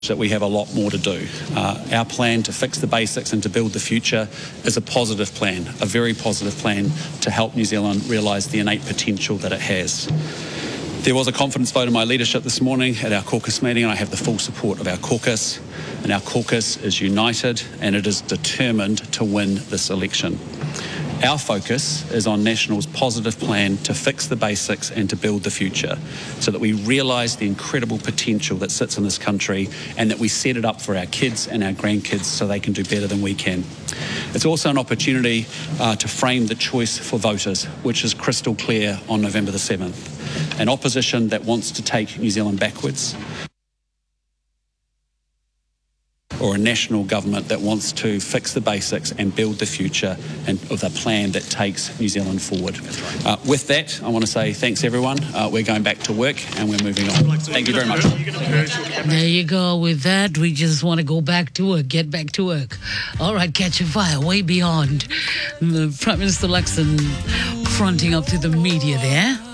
that we have a lot more to do. Our plan to fix the basics and to build the future is a positive plan, a very positive plan to help New Zealand realise the innate potential that it has. There was a confidence vote in my leadership this morning at our caucus meeting, and I have the full support of our caucus. And our caucus is united and it is determined to win this election. Our focus is on National's positive plan to fix the basics and to build the future so that we realise the incredible potential that sits in this country and that we set it up for our kids and our grandkids so they can do better than we can. It's also an opportunity to frame the choice for voters, which is crystal clear on November the 7th. An opposition that wants to take New Zealand backwards, or a national government that wants to fix the basics and build the future and with a plan that takes New Zealand forward. With that, I want to say thanks everyone. We're going back to work and we're moving on. Thank you very much. There you go. With that, we just want to go back to work, get back to work. All right, catch a fire way beyond. Prime Minister Luxon fronting up to the media there.